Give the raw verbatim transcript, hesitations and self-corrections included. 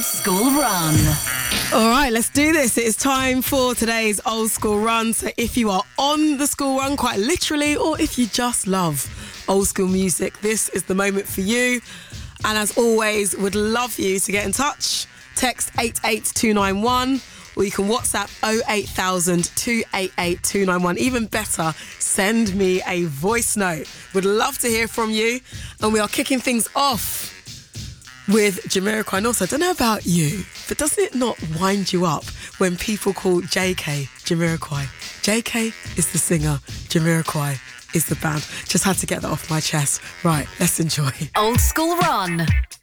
Old School Run. All right, let's do this. It is time for today's Old School Run. So if you are on the school run, quite literally, or if you just love old school music, this is the moment for you. And as always, would love you to get in touch. Text eight eight two nine one, or you can WhatsApp oh eight thousand, two eight eight, two nine one. Even better, send me a voice note. Would love to hear from you. And we are kicking things off with Jamiroquai. And also, I don't know about you, but doesn't it not wind you up when people call J K Jamiroquai? J K is the singer, Jamiroquai is the band. Just had to get that off my chest. Right, let's enjoy. Old School Run.